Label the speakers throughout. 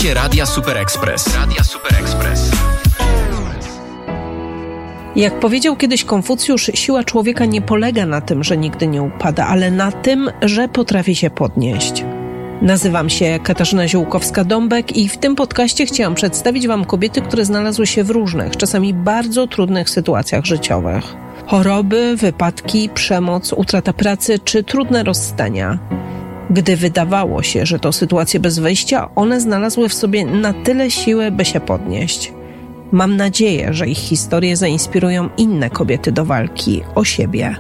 Speaker 1: Słuchacie Radia Super Express. Radia Super Express.
Speaker 2: Jak powiedział kiedyś Konfucjusz, siła człowieka nie polega na tym, że nigdy nie upada, ale na tym, że potrafi się podnieść. Nazywam się Katarzyna Ziółkowska-Dąbek i w tym podcaście chciałam przedstawić Wam kobiety, które znalazły się w różnych, czasami bardzo trudnych sytuacjach życiowych. Choroby, wypadki, przemoc, utrata pracy czy trudne rozstania. Gdy wydawało się, że to sytuacje bez wyjścia, one znalazły w sobie na tyle siły, by się podnieść. Mam nadzieję, że ich historie zainspirują inne kobiety do walki o siebie.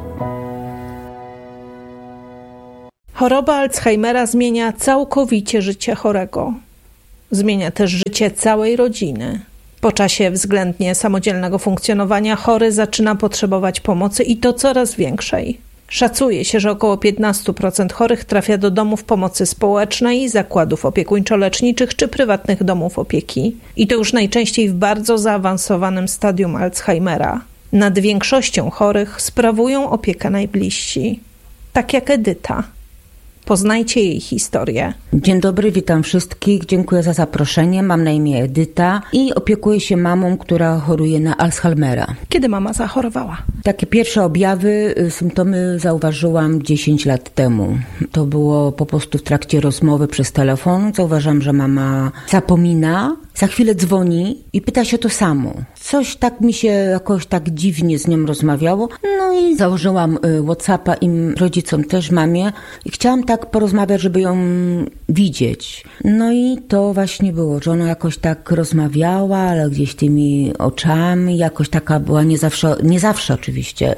Speaker 2: Choroba Alzheimera zmienia całkowicie życie chorego. Zmienia też życie całej rodziny. Po czasie względnie samodzielnego funkcjonowania chory zaczyna potrzebować pomocy i to coraz większej. Szacuje się, że około 15% chorych trafia do domów pomocy społecznej, zakładów opiekuńczo-leczniczych czy prywatnych domów opieki. I to już najczęściej w bardzo zaawansowanym stadium Alzheimera. Nad większością chorych sprawują opiekę najbliżsi. Tak jak Edyta. Poznajcie jej historię.
Speaker 3: Dzień dobry, witam wszystkich. Dziękuję za zaproszenie. Mam na imię Edyta i opiekuję się mamą, która choruje na Alzheimera.
Speaker 2: Kiedy mama zachorowała?
Speaker 3: Takie pierwsze objawy, symptomy zauważyłam 10 lat temu. To było po prostu w trakcie rozmowy przez telefon. Zauważyłam, że mama zapomina, za chwilę dzwoni i pyta się to samo. Coś tak mi się jakoś tak dziwnie z nią rozmawiało. No i założyłam WhatsAppa im rodzicom też, mamie. I chciałam tak porozmawiać, żeby ją widzieć. No i to właśnie było, że ona jakoś tak rozmawiała, ale gdzieś tymi oczami, jakoś taka była nie zawsze oczywiście,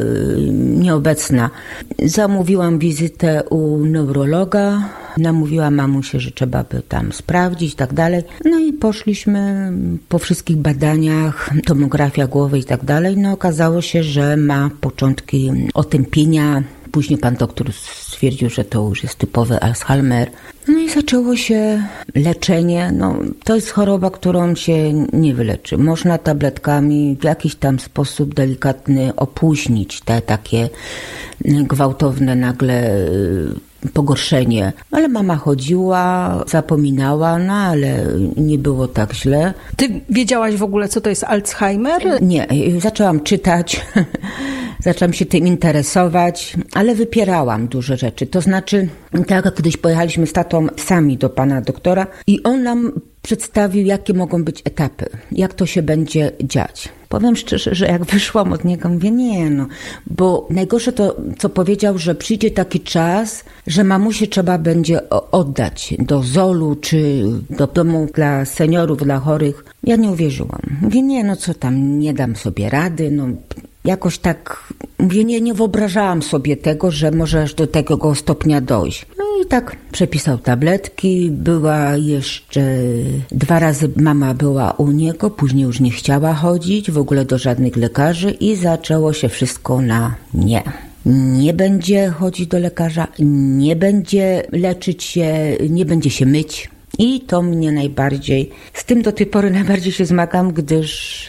Speaker 3: nieobecna. Zamówiłam wizytę u neurologa. Namówiła mamusię, że trzeba by tam sprawdzić i tak dalej. No i poszliśmy po wszystkich badaniach, tomografia głowy i tak dalej. No okazało się, że ma początki otępienia. Później pan doktor stwierdził, że to już jest typowy Alzheimer. No i zaczęło się leczenie. No, to jest choroba, którą się nie wyleczy. Można tabletkami w jakiś tam sposób delikatny opóźnić te takie gwałtowne nagle pogorszenie. Ale mama chodziła, zapominała, no ale nie było tak źle.
Speaker 2: Ty wiedziałaś w ogóle, co to jest Alzheimer?
Speaker 3: Nie, zaczęłam czytać, zaczęłam się tym interesować, ale wypierałam duże rzeczy. To znaczy, tak jak kiedyś pojechaliśmy z tatą sami do pana doktora i on nam przedstawił, jakie mogą być etapy, jak to się będzie dziać. Powiem szczerze, że jak wyszłam od niego, mówię, nie no, bo najgorsze to, co powiedział, że przyjdzie taki czas, że mamusię trzeba będzie oddać do ZOL-u czy do domu dla seniorów, dla chorych. Ja nie uwierzyłam. Mówię, nie no, co tam, nie dam sobie rady, no jakoś tak, mówię, nie wyobrażałam sobie tego, że może aż do tego stopnia dojść. No i tak przepisał tabletki, była jeszcze 2 razy mama była u niego, później już nie chciała chodzić w ogóle do żadnych lekarzy i zaczęło się wszystko na nie. Nie będzie chodzić do lekarza, nie będzie leczyć się, nie będzie się myć. I to mnie najbardziej, z tym do tej pory najbardziej się zmagam, gdyż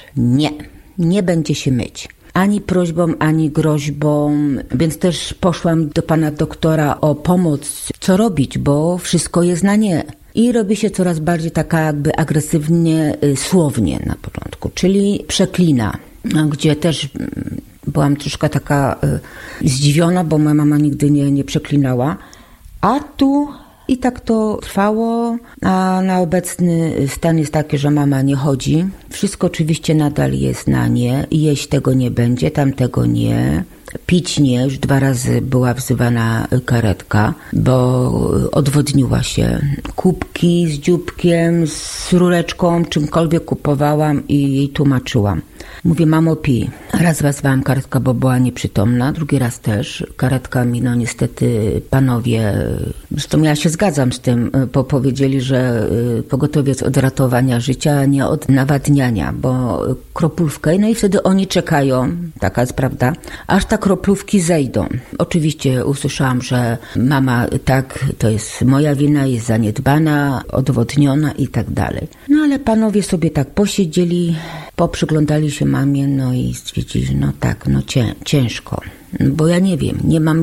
Speaker 3: nie będzie się myć. Ani prośbą, ani groźbą, więc też poszłam do pana doktora o pomoc, co robić, bo wszystko jest na nie. I robi się coraz bardziej taka jakby agresywnie, słownie na początku, czyli przeklina, gdzie też byłam troszkę taka zdziwiona, bo moja mama nigdy nie przeklinała, a tu i tak to trwało, a na obecny stan jest taki, że mama nie chodzi. Wszystko oczywiście nadal jest na nie. Jeść tego nie będzie, tamtego nie. Pić nie. Już 2 razy była wzywana karetka, bo odwodniła się. Kubki z dzióbkiem, z rureczką, czymkolwiek kupowałam i jej tłumaczyłam. Mówię, mamo, pij. Raz wezwałam karetkę, bo była nieprzytomna, drugi raz też. Karetka mi, no niestety, panowie, zresztą ja się zgadzam z tym, bo powiedzieli, że pogotowiec od ratowania życia, a nie od nawadniania, bo kroplówkę, no i wtedy oni czekają, taka jest prawda, aż te kroplówki zejdą. Oczywiście usłyszałam, że mama, tak, to jest moja wina, jest zaniedbana, odwodniona i tak dalej. No ale panowie sobie tak posiedzieli, poprzyglądali się mamie, no i stwierdzili, no tak, no ciężko. Bo ja nie wiem, nie mam jak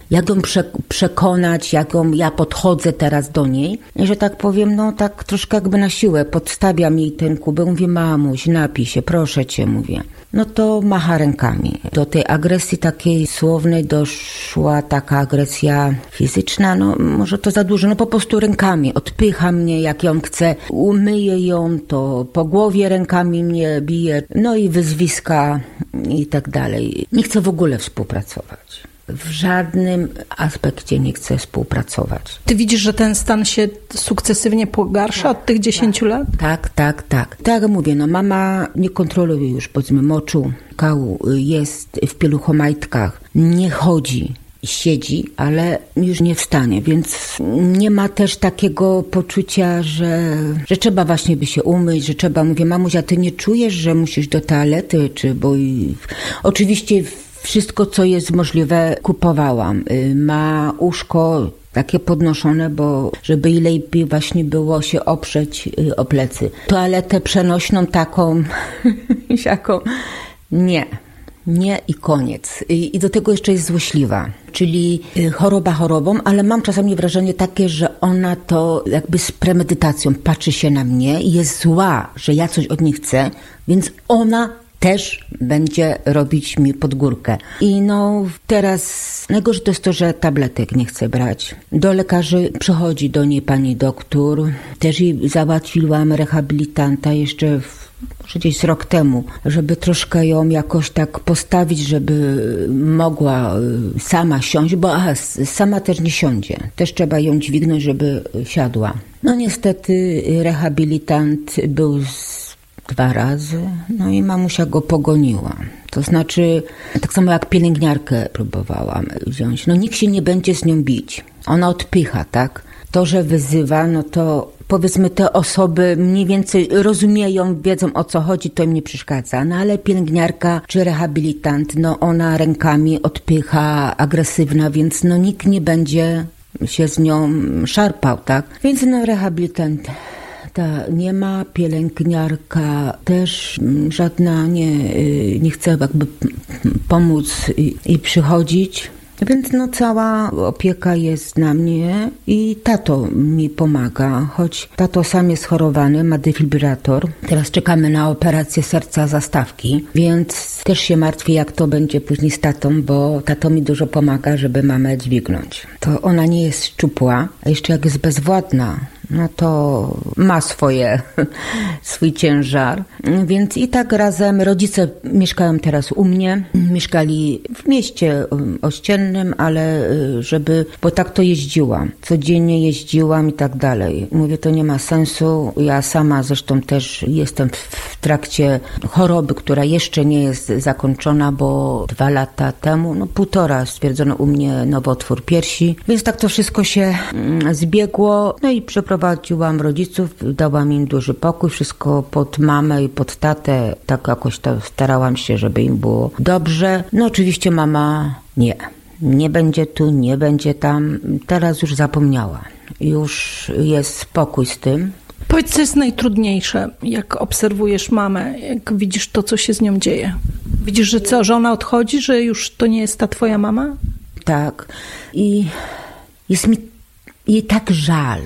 Speaker 3: jak ją przekonać, jak ja podchodzę teraz do niej. I że tak powiem, no tak troszkę jakby na siłę podstawiam jej ten kubek. Mówię, mamuś, napij się, proszę cię, mówię. No to macha rękami. Do tej agresji takiej słownej doszła taka agresja fizyczna, no może to za dużo, no po prostu rękami. Odpycha mnie, jak ją chce, umyję ją, to po głowie rękami mnie bije, no i wyzwiska i tak dalej. Nie chcę w ogóle współpracować. W żadnym aspekcie nie chcę współpracować.
Speaker 2: Ty widzisz, że ten stan się sukcesywnie pogarsza od tych 10 lat?
Speaker 3: Tak. Tak jak mówię, no mama nie kontroluje już, powiedzmy, moczu, kału, jest w pieluchomajtkach, nie chodzi, siedzi, ale już nie wstanie, więc nie ma też takiego poczucia, że trzeba właśnie by się umyć, że trzeba, mówię, mamuś, a ty nie czujesz, że musisz do toalety, oczywiście wszystko, co jest możliwe, kupowałam. Ma łóżko takie podnoszone, bo żeby jej lepiej właśnie było się oprzeć o plecy. Toaletę przenośną taką, siaką, nie i koniec. I do tego jeszcze jest złośliwa. Czyli choroba chorobą, ale mam czasami wrażenie takie, że ona to jakby z premedytacją patrzy się na mnie i jest zła, że ja coś od niej chcę, więc ona też będzie robić mi pod górkę. I no teraz najgorsze to jest to, że tabletek nie chce brać. Do lekarzy przychodzi do niej pani doktor. Też jej załatwiłam rehabilitanta jeszcze może gdzieś rok temu, żeby troszkę ją jakoś tak postawić, żeby mogła sama siąść, bo sama też nie siądzie. Też trzeba ją dźwignąć, żeby siadła. No niestety rehabilitant był 2 razy, no i mamusia go pogoniła. To znaczy, tak samo jak pielęgniarkę próbowałam wziąć. No nikt się nie będzie z nią bić. Ona odpycha, tak? To, że wyzywa, no to powiedzmy te osoby mniej więcej rozumieją, wiedzą o co chodzi, to im nie przeszkadza. No ale pielęgniarka czy rehabilitant, no ona rękami odpycha, agresywna, więc no nikt nie będzie się z nią szarpał, tak? Więc no rehabilitant nie ma, pielęgniarka też żadna nie chce jakby pomóc i przychodzić. Więc no cała opieka jest na mnie i tato mi pomaga, choć tato sam jest chorowany, ma defibrylator. Teraz czekamy na operację serca zastawki, więc też się martwię, jak to będzie później z tatą, bo tato mi dużo pomaga, żeby mamę dźwignąć. To ona nie jest szczupła, a jeszcze jak jest bezwładna, no to ma swój ciężar. Więc i tak razem rodzice mieszkają teraz u mnie. Mieszkali w mieście ościennym, ale bo tak to jeździłam. Codziennie jeździłam i tak dalej. Mówię, to nie ma sensu. Ja sama zresztą też jestem w trakcie choroby, która jeszcze nie jest zakończona, bo 2 lata temu, 1,5 stwierdzono u mnie nowotwór piersi. Więc tak to wszystko się zbiegło. No i przeprowadziłam rodziców, dałam im duży pokój, wszystko pod mamę i pod tatę, tak jakoś to starałam się, żeby im było dobrze. No oczywiście mama nie będzie tu, nie będzie tam, teraz już zapomniała. Już jest spokój z tym.
Speaker 2: Powiedz, co jest najtrudniejsze, jak obserwujesz mamę, jak widzisz to, co się z nią dzieje? Widzisz, że ona odchodzi, że już to nie jest ta twoja mama?
Speaker 3: Tak. I jest mi jej tak żal.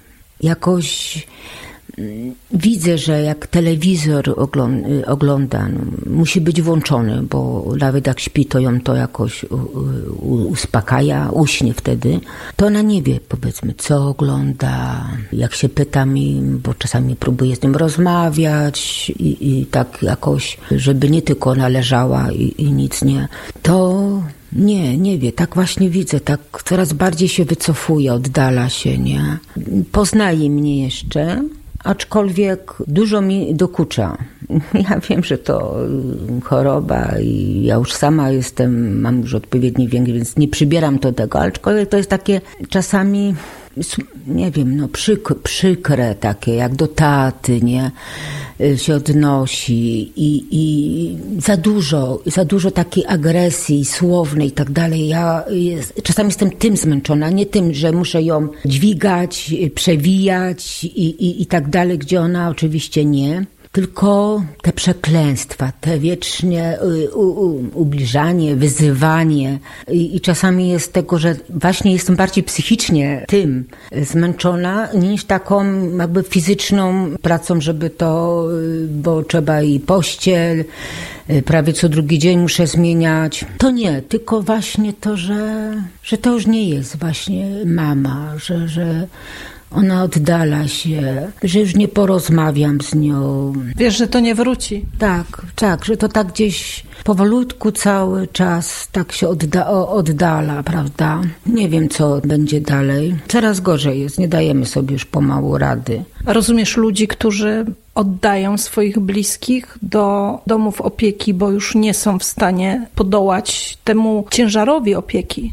Speaker 3: Jakoś widzę, że jak telewizor ogląda, musi być włączony, bo nawet jak śpi, to ją to jakoś uspokaja, uśnie wtedy. To ona nie wie, powiedzmy, co ogląda. Jak się pytam, bo czasami próbuję z nim rozmawiać i tak jakoś, żeby nie tylko ona leżała i nic nie, to nie wie, tak właśnie widzę, tak coraz bardziej się wycofuje, oddala się, nie? Poznaje mnie jeszcze, aczkolwiek dużo mi dokucza. Ja wiem, że to choroba i ja już sama mam już odpowiedni wiek, więc nie przybieram do tego, aczkolwiek to jest takie czasami, nie wiem, przykre takie, jak do taty, nie? Się odnosi i za dużo takiej agresji słownej i tak dalej. Ja czasami jestem tym zmęczona, nie tym, że muszę ją dźwigać, przewijać i tak dalej, gdzie ona oczywiście nie. tylko te przekleństwa, te wiecznie ubliżanie, wyzywanie i czasami jest tego, że właśnie jestem bardziej psychicznie tym zmęczona niż taką jakby fizyczną pracą, żeby to, bo trzeba i pościel, prawie co drugi dzień muszę zmieniać. To nie, tylko właśnie to, że to już nie jest właśnie mama, że ona oddala się, że już nie porozmawiam z nią.
Speaker 2: Wiesz, że to nie wróci.
Speaker 3: Tak, że to tak gdzieś powolutku cały czas tak się oddala, prawda? Nie wiem, co będzie dalej. Coraz gorzej jest, nie dajemy sobie już pomału rady.
Speaker 2: Rozumiesz ludzi, którzy oddają swoich bliskich do domów opieki, bo już nie są w stanie podołać temu ciężarowi opieki?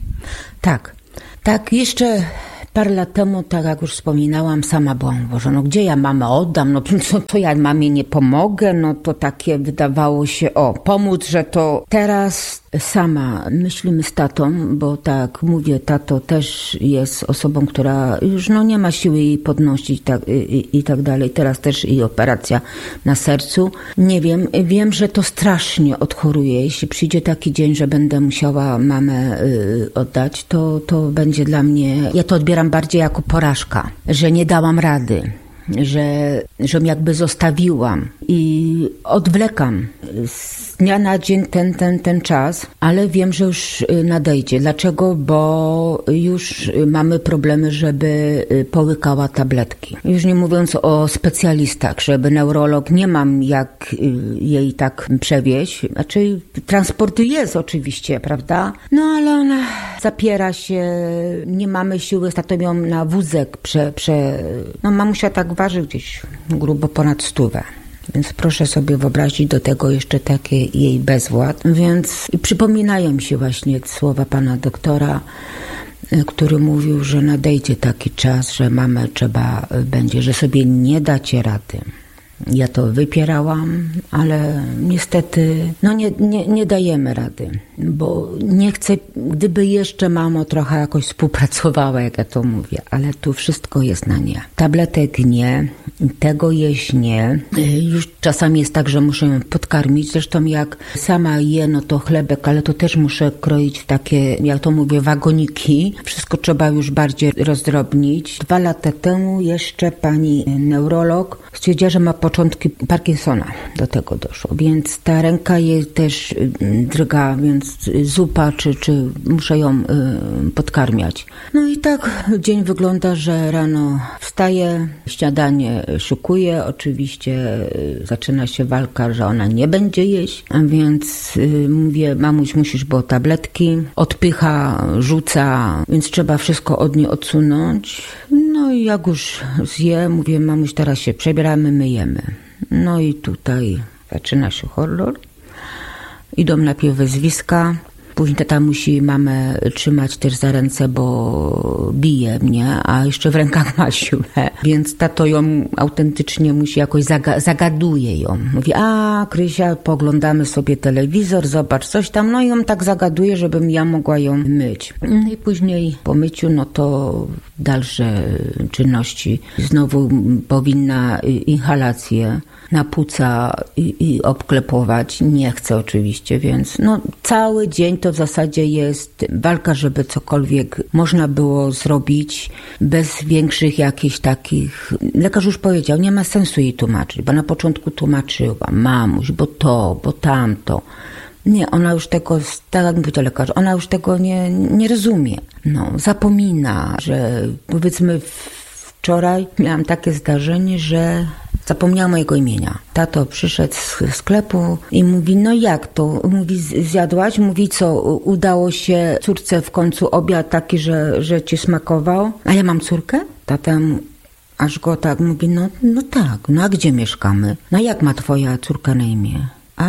Speaker 2: Tak, jeszcze parę lat temu, tak jak już wspominałam, sama byłam, Boże, no gdzie ja mamę oddam, no to ja mamie nie pomogę, no to takie wydawało się, pomóc, że to teraz sama myślimy z tatą, bo tak mówię, tato też jest osobą, która już nie ma siły jej podnosić i tak dalej. Teraz też i operacja na sercu. Nie wiem, że to strasznie odchoruje. Jeśli przyjdzie taki dzień, że będę musiała mamę oddać, to będzie dla mnie, ja to odbieram bardziej jako porażka, że nie dałam rady. Że jakby zostawiłam i odwlekam z dnia na dzień ten czas, ale wiem, że już nadejdzie. Dlaczego? Bo już mamy problemy, żeby połykała tabletki. Już nie mówiąc o specjalistach, żeby neurolog, nie mam jak jej tak przewieźć. Znaczy transport jest oczywiście, prawda? No ale ona zapiera się, nie mamy siły, z tatą ją na wózek mamusia tak waży gdzieś grubo ponad 100. Więc proszę sobie wyobrazić do tego jeszcze takie jej bezwład. Więc przypominają mi się właśnie słowa pana doktora, który mówił, że nadejdzie taki czas, że mamę trzeba będzie, że sobie nie dacie rady. Ja to wypierałam, ale niestety nie dajemy rady, bo nie chcę, gdyby jeszcze mamo trochę jakoś współpracowała, jak ja to mówię, ale tu wszystko jest na nie. Tabletek nie, tego jeść nie. Już czasami jest tak, że muszę ją podkarmić, zresztą jak sama je, to chlebek, ale to też muszę kroić w takie, jak to mówię, wagoniki. Wszystko trzeba już bardziej rozdrobnić. 2 lata temu jeszcze pani neurolog stwierdziła, że ma początki Parkinsona, do tego doszło, więc ta ręka jej też drga, więc zupa, czy muszę ją podkarmiać. No i tak dzień wygląda, że rano wstaję, śniadanie szykuję, oczywiście zaczyna się walka, że ona nie będzie jeść, a więc mówię, mamuś, musisz, bo tabletki, odpycha, rzuca, więc trzeba wszystko od niej odsunąć. No i jak już zje, mówię, mamuś, teraz się przebieramy, myjemy. No i tutaj zaczyna się horror. Idą najpierw wyzwiska, później tata musi mamę trzymać też za ręce, bo bije mnie, a jeszcze w rękach ma siłę. Więc tato ją autentycznie musi jakoś zagaduje ją. Mówi, Krysia, poglądamy sobie telewizor, zobacz coś tam. No i ją tak zagaduje, żebym ja mogła ją myć. No i później po myciu, to dalsze czynności. Znowu powinna inhalację na płuca i obklepować. Nie chcę oczywiście, więc cały dzień to w zasadzie jest walka, żeby cokolwiek można było zrobić bez większych jakichś takich... Lekarz już powiedział, nie ma sensu jej tłumaczyć, bo na początku tłumaczyła, mamuś, bo to, bo tamto. Nie, ona już tego, tak jak powiedział lekarz, ona już tego nie rozumie. Zapomina, że powiedzmy wczoraj miałam takie zdarzenie, że zapomniałam mojego imienia. Tato przyszedł z sklepu i mówi, jak to? Mówi, zjadłaś? Mówi, co? Udało się córce w końcu obiad taki, że ci smakował? A ja mam córkę? Tata aż go tak mówi, tak, a gdzie mieszkamy? Jak ma twoja córka na imię?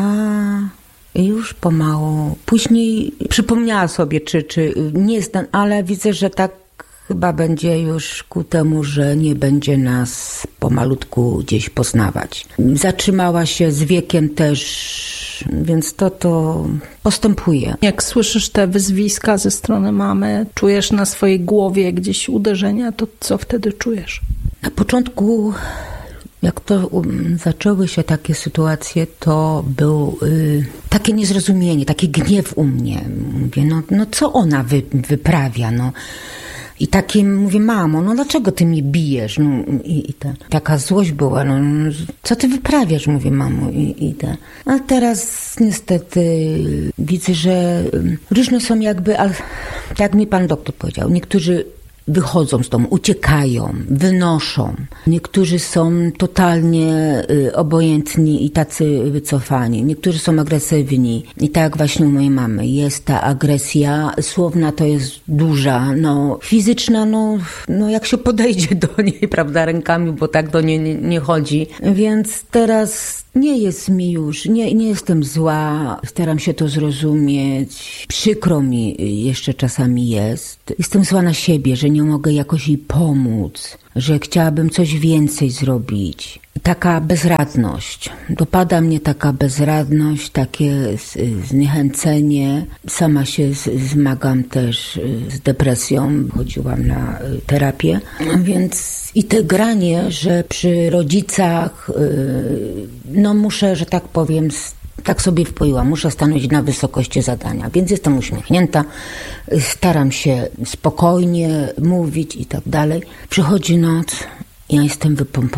Speaker 2: I już pomału. Później przypomniała sobie, czy nie jest, ale widzę, że tak chyba będzie już ku temu, że nie będzie nas pomalutku gdzieś poznawać. Zatrzymała się z wiekiem też, więc to postępuje. Jak słyszysz te wyzwiska ze strony mamy, czujesz na swojej głowie gdzieś uderzenia, to co wtedy czujesz?
Speaker 3: Na początku Jak to zaczęły się takie sytuacje, to był takie niezrozumienie, taki gniew u mnie. Mówię, no co ona wyprawia, no. I takim mówię, mamo, no dlaczego ty mnie bijesz? No, taka złość była, no co ty wyprawiasz? Mówię, mamo, A teraz niestety widzę, że różne są jakby, ale tak jak mi pan doktor powiedział, niektórzy wychodzą z domu, uciekają, wynoszą. Niektórzy są totalnie obojętni i tacy wycofani. Niektórzy są agresywni. I tak jak właśnie u mojej mamy jest ta agresja słowna, to jest duża. No, fizyczna, no jak się podejdzie do niej, prawda, rękami, bo tak do niej nie chodzi. Więc teraz nie jest mi już, nie jestem zła, staram się to zrozumieć. Przykro mi jeszcze czasami jest. Jestem zła na siebie, że nie mogę jakoś jej pomóc, że chciałabym coś więcej zrobić. Taka bezradność. Dopada mnie taka bezradność, takie zniechęcenie. Sama się zmagam też z depresją. Chodziłam na terapię. Więc i te granie, że przy rodzicach, no muszę, że tak powiem, tak sobie wpoiłam, muszę stanąć na wysokości zadania, więc jestem uśmiechnięta, staram się spokojnie mówić i tak dalej. Przychodzi noc, ja jestem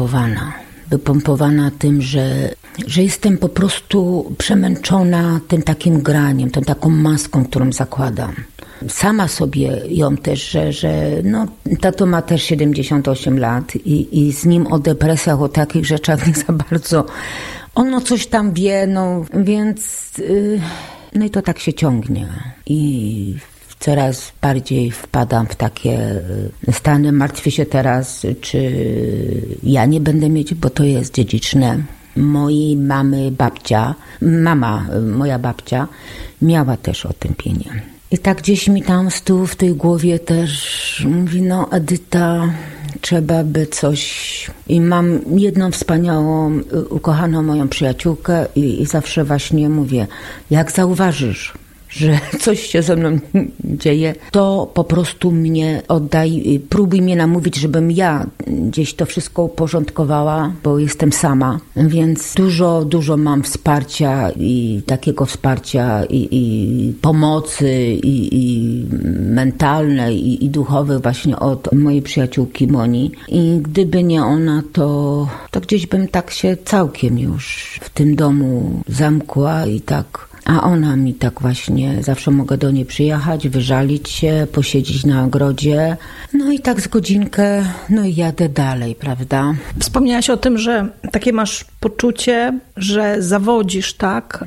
Speaker 3: wypompowana tym, że jestem po prostu przemęczona tym takim graniem, tą taką maską, którą zakładam. Sama sobie ją też, że no, tato ma też 78 lat i z nim o depresjach, o takich rzeczach nie za bardzo. On coś tam wie, no więc no i to tak się ciągnie i coraz bardziej wpadam w takie stany. Martwię się teraz, czy ja nie będę mieć, bo to jest dziedziczne. Mojej mamy moja babcia miała też otępienie. I tak gdzieś mi tam z tyłu w tej głowie też mówi, no Edyta, trzeba by coś... I mam jedną wspaniałą, ukochaną moją przyjaciółkę i zawsze właśnie mówię, jak zauważysz, że coś się ze mną dzieje, to po prostu mnie oddaj, próbuj mnie namówić, żebym ja gdzieś to wszystko uporządkowała, bo jestem sama, więc dużo mam wsparcia i takiego wsparcia i pomocy i mentalnej i duchowej właśnie od mojej przyjaciółki Moni i gdyby nie ona, to gdzieś bym tak się całkiem już w tym domu zamkła i tak. A ona mi tak właśnie, zawsze mogę do niej przyjechać, wyżalić się, posiedzieć na ogrodzie. No i tak z godzinkę, no i jadę dalej, prawda?
Speaker 2: Wspomniałaś o tym, że takie masz poczucie, że zawodzisz, tak?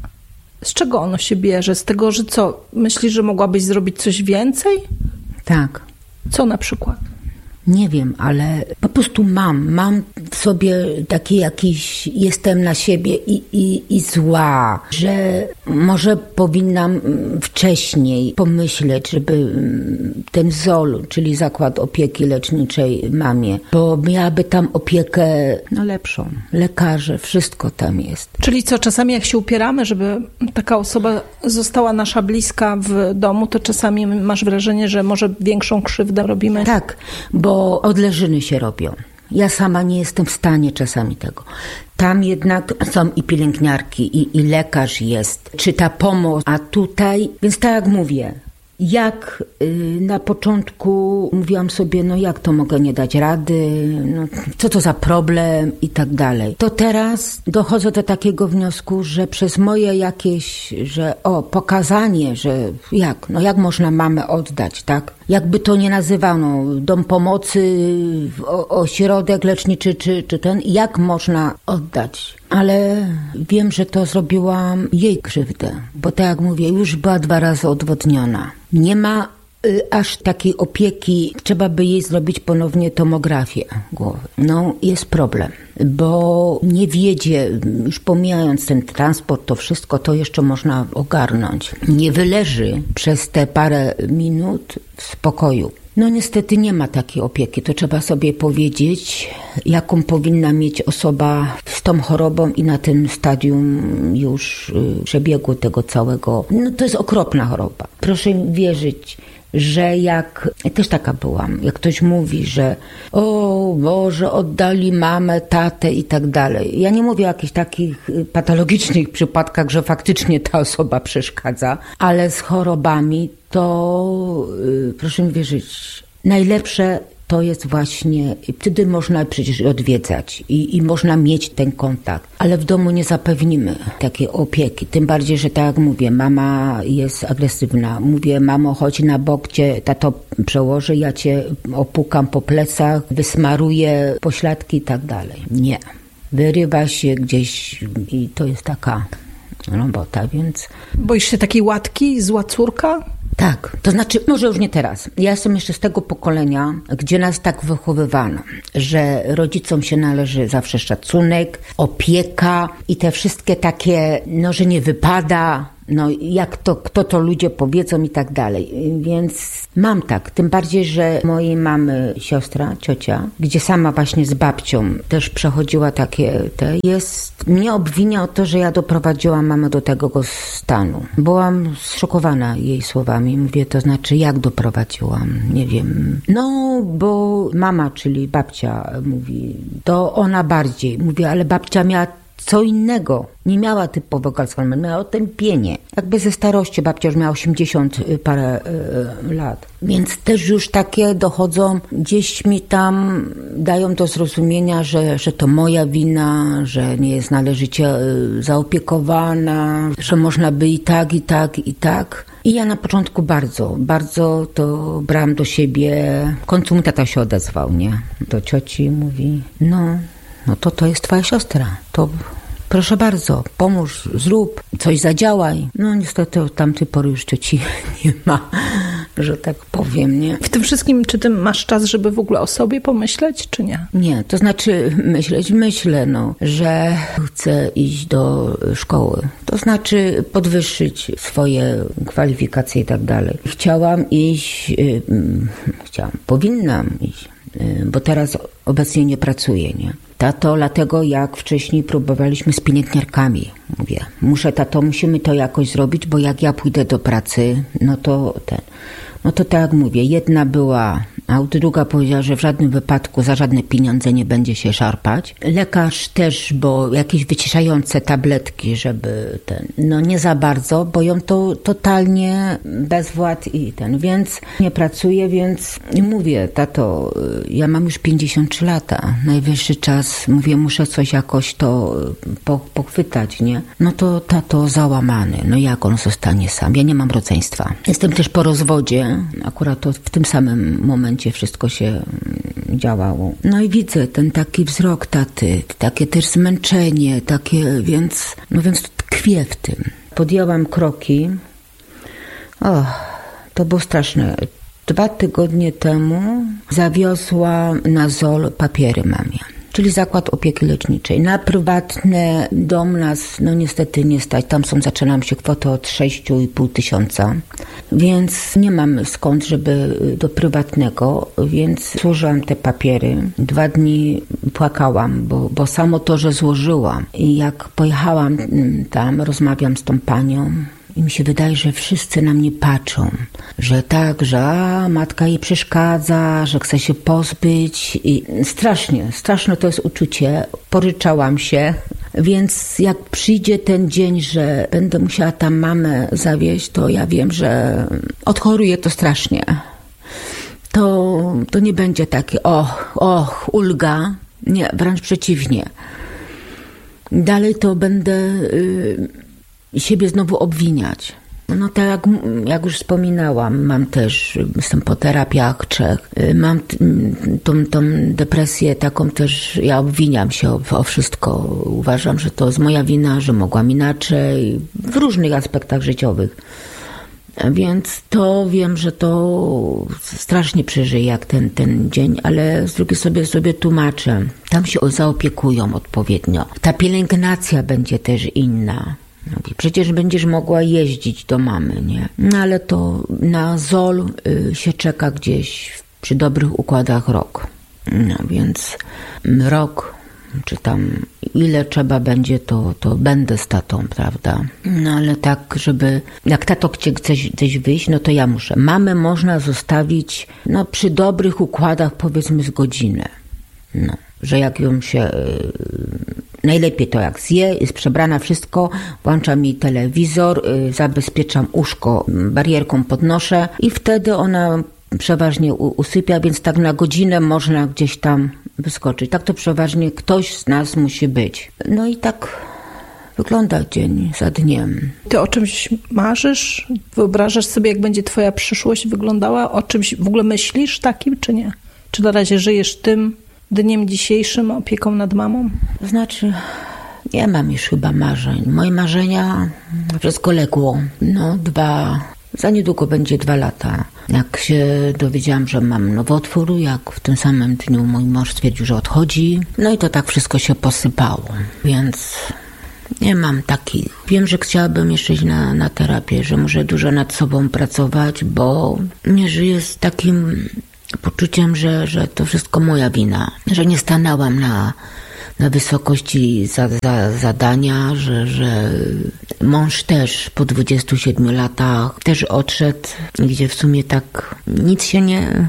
Speaker 2: Z czego ono się bierze? Z tego, że co? Myślisz, że mogłabyś zrobić coś więcej?
Speaker 3: Tak.
Speaker 2: Co na przykład?
Speaker 3: Nie wiem, ale po prostu mam w sobie taki jakiś, jestem na siebie i zła, że może powinnam wcześniej pomyśleć, żeby ten ZOL, czyli Zakład Opieki Leczniczej mamie, bo miałaby tam opiekę lepszą, lekarze, wszystko tam jest.
Speaker 2: Czyli co, czasami jak się upieramy, żeby taka osoba została nasza bliska w domu, to czasami masz wrażenie, że może większą krzywdę robimy?
Speaker 3: Tak, bo odleżyny się robią. Ja sama nie jestem w stanie czasami tego. Tam jednak są i pielęgniarki, i lekarz jest, czy ta pomoc, a tutaj, więc tak jak mówię, jak na początku mówiłam sobie, no jak to mogę nie dać rady, no co to za problem i tak dalej. To teraz dochodzę do takiego wniosku, że przez moje jakieś, pokazanie, że jak można mamę oddać, tak? Jakby to nie nazywano, dom pomocy, ośrodek leczniczy, czy ten, jak można oddać? Ale wiem, że to zrobiłam jej krzywdę, bo tak jak mówię, już była 2 razy odwodniona. Nie ma aż takiej opieki, trzeba by jej zrobić ponownie tomografię głowy. No, jest problem, bo nie wiedzie, już pomijając ten transport, to wszystko, to jeszcze można ogarnąć. Nie wyleży przez te parę minut w spokoju. No niestety nie ma takiej opieki, to trzeba sobie powiedzieć, jaką powinna mieć osoba z tą chorobą i na tym stadium już przebiegu tego całego. No to jest okropna choroba. Proszę mi wierzyć, że jak, też taka byłam, jak ktoś mówi, że o Boże, oddali mamę, tatę i tak dalej. Ja nie mówię o jakichś takich patologicznych przypadkach, że faktycznie ta osoba przeszkadza, ale z chorobami to, proszę mi wierzyć, najlepsze to jest właśnie, wtedy można przecież odwiedzać i można mieć ten kontakt, ale w domu nie zapewnimy takiej opieki. Tym bardziej, że tak jak mówię, mama jest agresywna. Mówię, mamo, chodź na bok, cię tato przełoży, ja cię opukam po plecach, wysmaruję pośladki i tak dalej. Nie. Wyrywa się gdzieś i to jest taka robota, więc...
Speaker 2: Boisz się takiej łatki, zła córka?
Speaker 3: Tak, to znaczy, może już nie teraz. Ja jestem jeszcze z tego pokolenia, gdzie nas tak wychowywano, że rodzicom się należy zawsze szacunek, opieka i te wszystkie takie, że nie wypada, jak to, kto to ludzie powiedzą i tak dalej. Więc mam tak, tym bardziej, że mojej mamy siostra, ciocia, gdzie sama właśnie z babcią też przechodziła takie, mnie obwinia o to, że ja doprowadziłam mamę do tego stanu. Byłam zszokowana jej słowami. Mówię, to znaczy jak doprowadziłam? Nie wiem. Bo mama, czyli babcia mówi, to ona bardziej. Mówię, ale babcia miała co innego. Nie miała typowego Alzheimera, miała otępienie. Jakby ze starości, babcia już miała 80 parę lat. Więc też już takie dochodzą, gdzieś mi tam dają do zrozumienia, że to moja wina, że nie jest należycie zaopiekowana, że można by i tak, i tak, i tak. I ja na początku bardzo to brałam do siebie. W końcu mi tata się odezwał, nie? Do cioci mówi, no to jest twoja siostra, to proszę bardzo, pomóż, zrób, coś zadziałaj. Niestety od tamtej pory już cioci nie ma, że tak powiem, nie?
Speaker 2: W tym wszystkim, czy ty masz czas, żeby w ogóle o sobie pomyśleć, czy nie?
Speaker 3: Nie, to znaczy myślę, że chcę iść do szkoły. To znaczy podwyższyć swoje kwalifikacje i tak dalej. Powinnam iść, bo teraz obecnie nie pracuję, nie? Tato, dlatego jak wcześniej próbowaliśmy z pielęgniarkami, mówię, musimy to jakoś zrobić, bo jak ja pójdę do pracy, to tak jak mówię, jedna była, a druga powiedziała, że w żadnym wypadku za żadne pieniądze nie będzie się szarpać. Lekarz też, bo jakieś wyciszające tabletki, żeby nie za bardzo, bo ją to totalnie bezwład więc nie pracuję, więc mówię, tato, ja mam już 53 lata, najwyższy czas, mówię, muszę coś jakoś to pochwytać, nie? To tato załamany, jak on zostanie sam? Ja nie mam rodzeństwa. Jestem też po rozwodzie, akurat to w tym samym momencie wszystko się działało. I widzę ten taki wzrok taty, takie też zmęczenie, więc tkwię w tym. Podjęłam kroki. To było straszne. 2 tygodnie temu zawiozła na ZOL papiery mamie, czyli Zakład Opieki Leczniczej. Na prywatny dom nas niestety nie stać. Tam zaczynam się kwotę od 6,5 tysiąca, więc nie mam skąd, żeby do prywatnego, więc złożyłam te papiery. 2 dni płakałam, bo samo to, że złożyłam i jak pojechałam tam, rozmawiam z tą panią, i mi się wydaje, że wszyscy na mnie patrzą, że matka jej przeszkadza, że chce się pozbyć i straszne to jest uczucie. Poryczałam się, więc jak przyjdzie ten dzień, że będę musiała tam mamę zawieźć, to ja wiem, że odchoruję to strasznie. To nie będzie takie ulga, nie, wręcz przeciwnie. Dalej to będę siebie znowu obwiniać. Tak jak już wspominałam, jestem po terapiach 3, mam tą depresję taką też, ja obwiniam się o wszystko. Uważam, że to jest moja wina, że mogłam inaczej, w różnych aspektach życiowych. Więc to wiem, że to strasznie przeżyję jak ten dzień, ale z drugiej sobie tłumaczę. Tam się zaopiekują odpowiednio. Ta pielęgnacja będzie też inna. Przecież będziesz mogła jeździć do mamy, nie? Ale to na ZOL się czeka gdzieś przy dobrych układach rok. Więc rok czy tam ile trzeba będzie, to będę z tatą, prawda? No ale tak, żeby jak tato chce gdzieś wyjść, no to ja muszę. Mamę można zostawić, no przy dobrych układach powiedzmy z godzinę. No, że jak ją się... Najlepiej to jak zje, jest przebrana, wszystko, włączam jej telewizor, zabezpieczam uszko, barierką podnoszę i wtedy ona przeważnie usypia, więc tak na godzinę można gdzieś tam wyskoczyć. Tak to przeważnie ktoś z nas musi być. No i tak wygląda dzień za dniem.
Speaker 2: Ty o czymś marzysz? Wyobrażasz sobie, jak będzie twoja przyszłość wyglądała? O czymś w ogóle myślisz takim, czy nie? Czy na razie żyjesz tym dniem dzisiejszym, opieką nad mamą?
Speaker 3: To znaczy, nie mam już chyba marzeń. Moje marzenia wszystko legło. Za niedługo będzie 2 lata. Jak się dowiedziałam, że mam nowotwór, jak w tym samym dniu mój mąż stwierdził, że odchodzi, no i to tak wszystko się posypało. Więc nie mam takich. Wiem, że chciałabym jeszcze iść na terapię, że muszę dużo nad sobą pracować, bo nie żyję z takim poczuciem, że to wszystko moja wina, że nie stanęłam na wysokości zadania, że mąż też po 27 latach też odszedł, gdzie w sumie tak nic się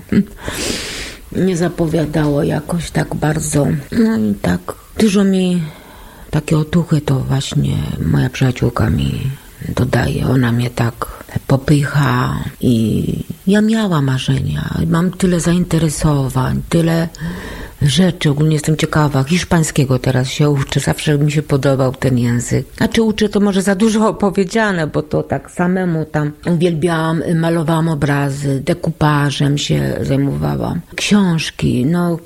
Speaker 3: nie zapowiadało jakoś tak bardzo. No i tak dużo mi takie otuchy to właśnie moja przyjaciółka mi dodaje. Ona mnie tak popycha i ja miałam marzenia. Mam tyle zainteresowań, tyle rzeczy. Ogólnie jestem ciekawa. Hiszpańskiego teraz się uczę. Zawsze mi się podobał ten język. Znaczy uczę to może za dużo opowiedziane, bo to tak samemu tam uwielbiałam, malowałam obrazy, dekupażem się zajmowałam. Książki.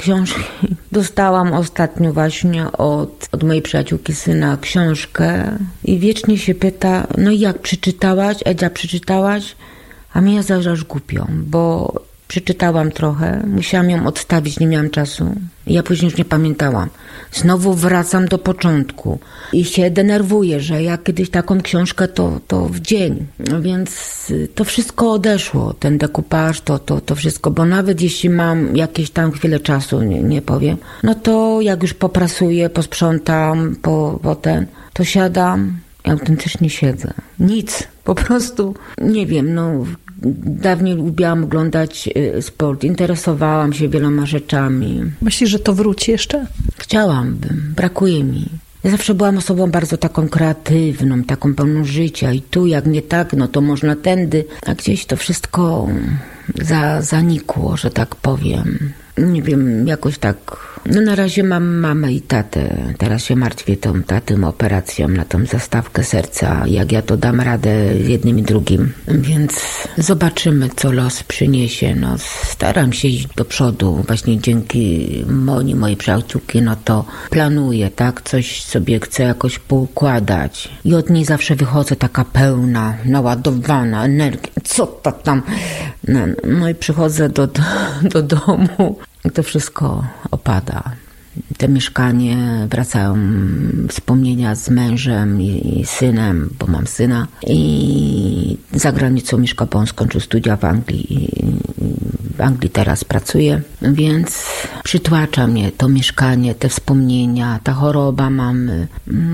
Speaker 3: Dostałam ostatnio właśnie od mojej przyjaciółki syna książkę i wiecznie się pyta, no i jak przeczytałaś? Edzia, przeczytałaś? A mnie ja zawsze aż głupią, bo przeczytałam trochę, musiałam ją odstawić, nie miałam czasu. Ja później już nie pamiętałam. Znowu wracam do początku i się denerwuję, że ja kiedyś taką książkę to w dzień. Więc to wszystko odeszło, ten dekupaż, to wszystko, bo nawet jeśli mam jakieś tam chwilę czasu, nie powiem, no to jak już poprasuję, posprzątam, potem, to siadam, ja autentycznie siedzę. Nic, po prostu, nie wiem, dawniej lubiłam oglądać sport, interesowałam się wieloma rzeczami.
Speaker 2: Myślisz, że to wróci jeszcze?
Speaker 3: Chciałabym, brakuje mi. Ja zawsze byłam osobą bardzo taką kreatywną, taką pełną życia i tu jak nie tak, no to można tędy, a gdzieś to wszystko zanikło, że tak powiem. Nie wiem, jakoś tak. Na razie mam mamę i tatę. Teraz się martwię tą operacją na tą zastawkę serca, jak ja to dam radę jednym i drugim. Więc zobaczymy, co los przyniesie. Staram się iść do przodu. Właśnie dzięki mojej przyjaciółki, to planuję, tak? Coś sobie chcę jakoś poukładać. I od niej zawsze wychodzę taka pełna, naładowana energią. Co to tam? No i przychodzę do domu. I to wszystko opada. Te mieszkanie, wracają wspomnienia z mężem i synem, bo mam syna. I za granicą mieszka, bo on skończył studia w Anglii. W Anglii teraz pracuje, więc przytłacza mnie to mieszkanie, te wspomnienia, ta choroba mamy.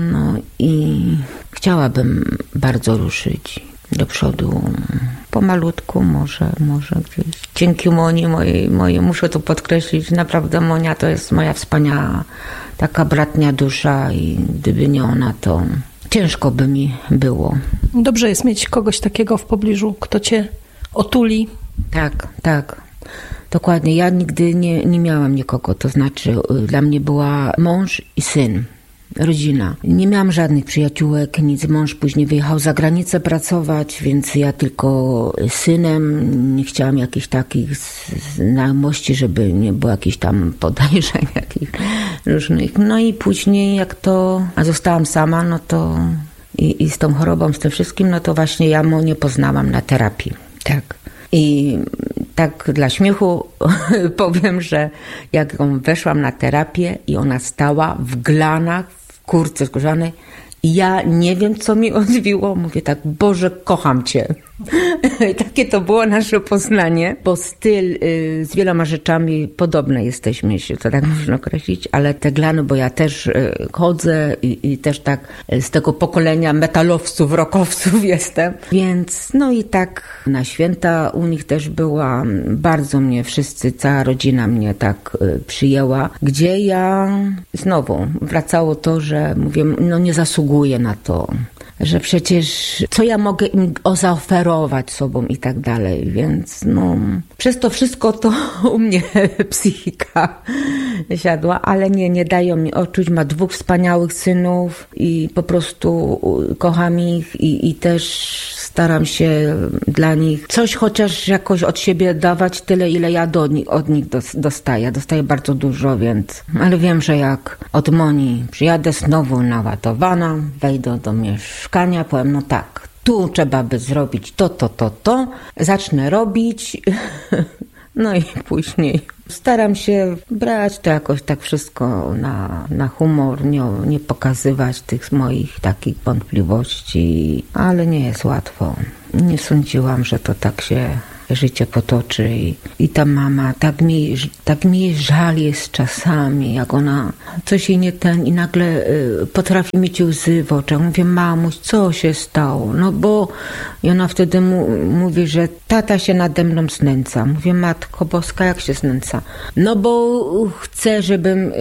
Speaker 3: I chciałabym bardzo ruszyć do przodu. Pomalutku może gdzieś. Dzięki Moni mojej, muszę to podkreślić, naprawdę Monia to jest moja wspaniała taka bratnia dusza i gdyby nie ona, to ciężko by mi było.
Speaker 2: Dobrze jest mieć kogoś takiego w pobliżu, kto cię otuli.
Speaker 3: Tak. Dokładnie. Ja nigdy nie miałam nikogo, to znaczy dla mnie była mąż i syn. Rodzina. Nie miałam żadnych przyjaciółek, nic. Mąż później wyjechał za granicę pracować, więc ja tylko synem. Nie chciałam jakichś takich znajomości, żeby nie było jakichś tam podejrzeń, jakichś różnych. No i później a zostałam sama, to i z tą chorobą, z tym wszystkim, to właśnie ja Monię poznałam na terapii. Tak. I tak dla śmiechu powiem, że jak weszłam na terapię i ona stała w glanach, w kurtce skórzanej, I ja nie wiem, co mi odbiło. Mówię tak, Boże, kocham Cię. I takie to było nasze poznanie, bo styl z wieloma rzeczami podobne jesteśmy, jeśli to tak można określić, ale te glany, bo ja też chodzę i też tak z tego pokolenia metalowców, rockowców jestem. Więc no i tak na święta u nich też byłam. Bardzo mnie wszyscy, cała rodzina mnie tak przyjęła, gdzie ja znowu wracało to, że mówię, no nie zasługuję na to. Że przecież co ja mogę im zaoferować sobą i tak dalej, więc no przez to wszystko to u mnie psychika siadła, ale nie dają mi odczuć. Ma 2 wspaniałych synów i po prostu kocham ich i też staram się dla nich coś chociaż jakoś od siebie dawać, tyle ile ja od nich dostaję. Dostaję bardzo dużo, więc ale wiem, że jak od Moni przyjadę znowu naładowana, wejdę do mieszkania, powiem, no tak, tu trzeba by zrobić to, zacznę robić, no i później staram się brać to jakoś tak wszystko na humor, nie pokazywać tych moich takich wątpliwości, ale nie jest łatwo. Nie sądziłam, że to tak się życie potoczy i ta mama, tak mi żal jest czasami, jak ona coś jej nie i nagle potrafi mieć łzy w oczach. Mówię, mamuś, co się stało? No bo i ona wtedy mówi, że tata się nade mną znęca. Mówię, Matko Boska, jak się znęca? No bo chce, żebym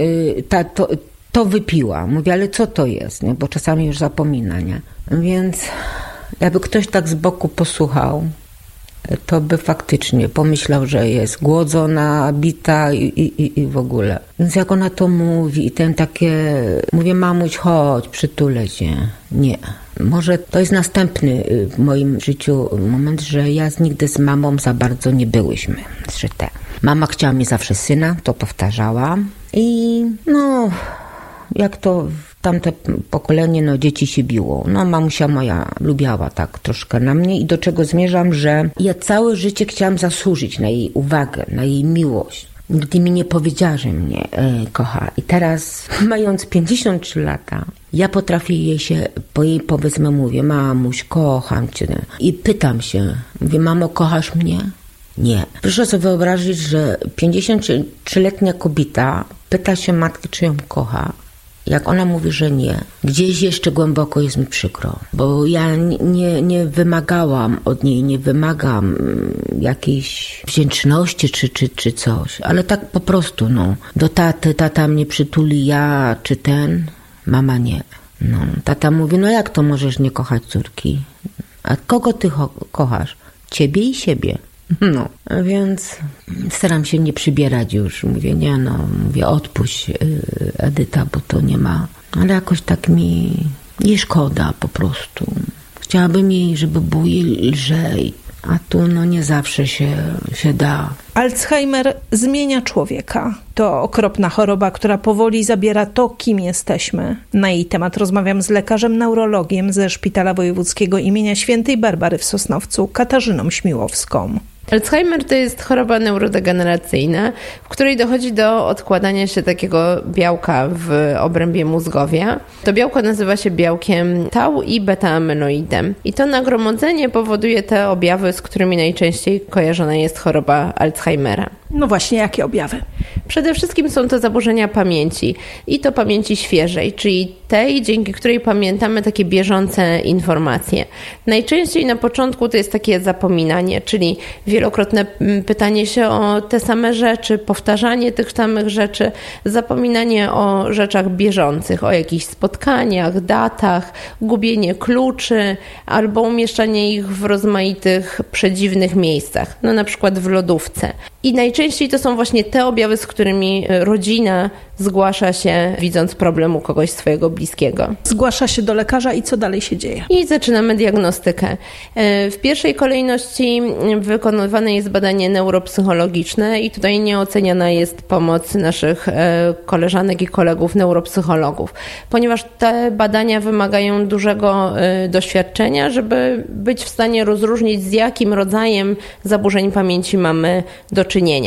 Speaker 3: to wypiła. Mówię, ale co to jest? Nie? Bo czasami już zapomina, nie? Więc jakby ktoś tak z boku posłuchał, to by faktycznie pomyślał, że jest głodzona, bita i w ogóle. Więc jak ona to mówi i ten takie, mówię, mamuś, chodź, przytulę cię. Nie. Może to jest następny w moim życiu moment, że ja nigdy z mamą za bardzo nie byłyśmy zżyte. Mama chciała mi zawsze syna, to powtarzała i no, jak to tamte pokolenie, no dzieci się biło. No mamusia moja lubiała tak troszkę na mnie i do czego zmierzam, że ja całe życie chciałam zasłużyć na jej uwagę, na jej miłość. Nigdy mi nie powiedziała, że mnie kocha. I teraz, mając 53 lata, ja potrafię jej się, po jej powiedzmy mówię, mamuś, kocham cię. I pytam się, mówię, mamo, kochasz mnie? Nie. Proszę sobie wyobrazić, że 53-letnia kobieta pyta się matki, czy ją kocha. Jak ona mówi, że nie, gdzieś jeszcze głęboko jest mi przykro, bo ja nie wymagałam od niej, nie wymagam jakiejś wdzięczności czy coś, ale tak po prostu, no, do taty, tata mnie przytuli, ja czy ten, mama nie. No, tata mówi, no jak to możesz nie kochać córki? A kogo ty kochasz? Ciebie i siebie. No, więc staram się nie przybierać już. Mówię, mówię, odpuść Edyta, bo to nie ma. Ale jakoś tak mi jej szkoda po prostu. Chciałabym jej, żeby było jej lżej. A tu no nie zawsze się da.
Speaker 2: Alzheimer zmienia człowieka. To okropna choroba, która powoli zabiera to, kim jesteśmy. Na jej temat rozmawiam z lekarzem neurologiem ze Szpitala Wojewódzkiego imienia Świętej Barbary w Sosnowcu, Katarzyną Śmiłowską.
Speaker 4: Alzheimer to jest choroba neurodegeneracyjna, w której dochodzi do odkładania się takiego białka w obrębie mózgowia. To białko nazywa się białkiem tau i beta-amyloidem. I to nagromadzenie powoduje te objawy, z którymi najczęściej kojarzona jest choroba Alzheimera.
Speaker 2: No właśnie, jakie objawy?
Speaker 4: Przede wszystkim są to zaburzenia pamięci i to pamięci świeżej, czyli tej, dzięki której pamiętamy takie bieżące informacje. Najczęściej na początku to jest takie zapominanie, czyli wielokrotne pytanie się o te same rzeczy, powtarzanie tych samych rzeczy, zapominanie o rzeczach bieżących, o jakichś spotkaniach, datach, gubienie kluczy albo umieszczanie ich w rozmaitych przedziwnych miejscach, no na przykład w lodówce. I najczęściej to są właśnie te objawy, z którymi rodzina zgłasza się, widząc problem u kogoś swojego bliskiego.
Speaker 2: Zgłasza się do lekarza i co dalej się dzieje?
Speaker 4: I zaczynamy diagnostykę. W pierwszej kolejności wykonywane jest badanie neuropsychologiczne i tutaj nieoceniana jest pomoc naszych koleżanek i kolegów neuropsychologów, ponieważ te badania wymagają dużego doświadczenia, żeby być w stanie rozróżnić, z jakim rodzajem zaburzeń pamięci mamy do czynienia.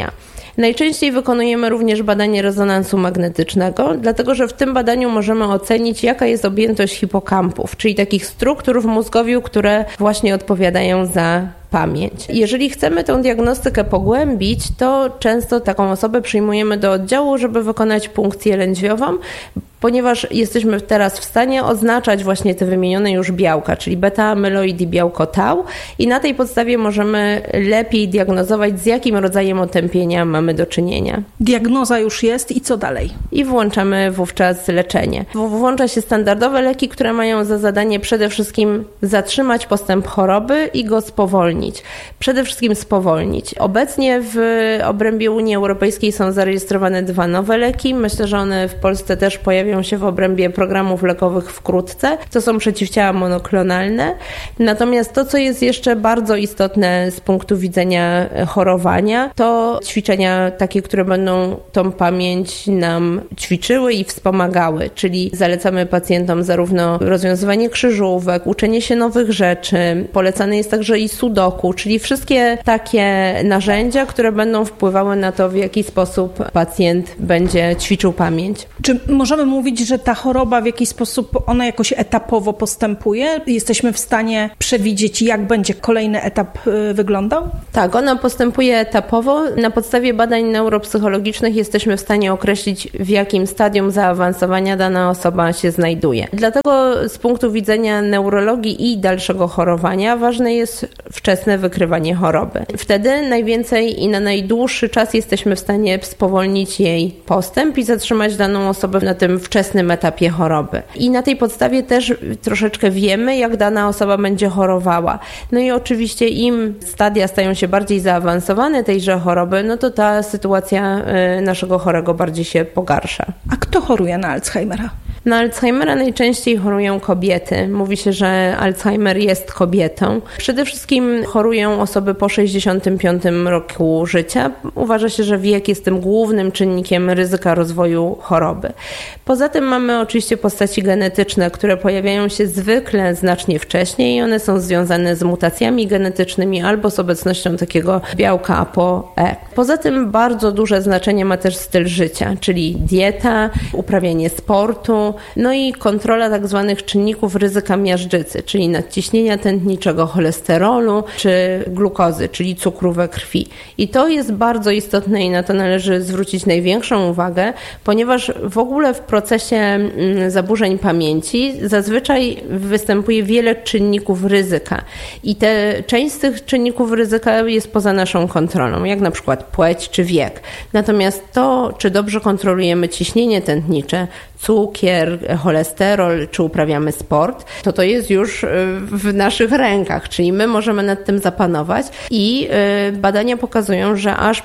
Speaker 4: Najczęściej wykonujemy również badanie rezonansu magnetycznego, dlatego że w tym badaniu możemy ocenić, jaka jest objętość hipokampów, czyli takich struktur w mózgowiu, które właśnie odpowiadają za pamięć. Jeżeli chcemy tę diagnostykę pogłębić, to często taką osobę przyjmujemy do oddziału, żeby wykonać punkcję lędźwiową, ponieważ jesteśmy teraz w stanie oznaczać właśnie te wymienione już białka, czyli beta-amyloid i białko tau, i na tej podstawie możemy lepiej diagnozować, z jakim rodzajem otępienia mamy do czynienia.
Speaker 2: Diagnoza już jest i co dalej?
Speaker 4: I włączamy wówczas leczenie. Włącza się standardowe leki, które mają za zadanie przede wszystkim zatrzymać postęp choroby i go spowolnić. Przede wszystkim spowolnić. Obecnie w obrębie Unii Europejskiej są zarejestrowane 2 nowe leki. Myślę, że one w Polsce też pojawią się w obrębie programów lekowych wkrótce. To są przeciwciała monoklonalne. Natomiast to, co jest jeszcze bardzo istotne z punktu widzenia chorowania, to ćwiczenia takie, które będą tą pamięć nam ćwiczyły i wspomagały. Czyli zalecamy pacjentom zarówno rozwiązywanie krzyżówek, uczenie się nowych rzeczy. Polecane jest także i sudoku, czyli wszystkie takie narzędzia, które będą wpływały na to, w jaki sposób pacjent będzie ćwiczył pamięć.
Speaker 2: Czy możemy mówić, że ta choroba w jakiś sposób, ona jakoś etapowo postępuje? Jesteśmy w stanie przewidzieć, jak będzie kolejny etap wyglądał?
Speaker 4: Tak, ona postępuje etapowo. Na podstawie badań neuropsychologicznych jesteśmy w stanie określić, w jakim stadium zaawansowania dana osoba się znajduje. Dlatego z punktu widzenia neurologii i dalszego chorowania ważne jest wczesne wykrywanie choroby. Wtedy najwięcej i na najdłuższy czas jesteśmy w stanie spowolnić jej postęp i zatrzymać daną osobę na tym wczesnym etapie choroby. I na tej podstawie też troszeczkę wiemy, jak dana osoba będzie chorowała. No i oczywiście im stadia stają się bardziej zaawansowane tejże choroby, no to ta sytuacja naszego chorego bardziej się pogarsza.
Speaker 2: A kto choruje na Alzheimera?
Speaker 4: Na Alzheimera najczęściej chorują kobiety. Mówi się, że Alzheimer jest kobietą. Przede wszystkim chorują osoby po 65 roku życia. Uważa się, że wiek jest tym głównym czynnikiem ryzyka rozwoju choroby. Poza tym mamy oczywiście postaci genetyczne, które pojawiają się zwykle znacznie wcześniej i one są związane z mutacjami genetycznymi albo z obecnością takiego białka ApoE. Poza tym bardzo duże znaczenie ma też styl życia, czyli dieta, uprawianie sportu, no i kontrola tak zwanych czynników ryzyka miażdżycy, czyli nadciśnienia tętniczego, cholesterolu czy glukozy, czyli cukru we krwi. I to jest bardzo istotne i na to należy zwrócić największą uwagę, ponieważ w ogóle w procesie zaburzeń pamięci zazwyczaj występuje wiele czynników ryzyka i część z tych czynników ryzyka jest poza naszą kontrolą, jak na przykład płeć czy wiek. Natomiast to, czy dobrze kontrolujemy ciśnienie tętnicze, cukier, cholesterol, czy uprawiamy sport, to jest już w naszych rękach, czyli my możemy nad tym zapanować i badania pokazują, że aż